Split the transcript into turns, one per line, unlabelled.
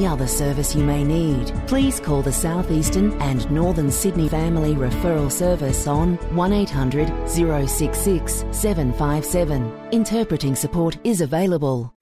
other service you may need, please call the South Eastern and Northern Sydney Family Referral Service on 1800 066 757. Interpreting support is available.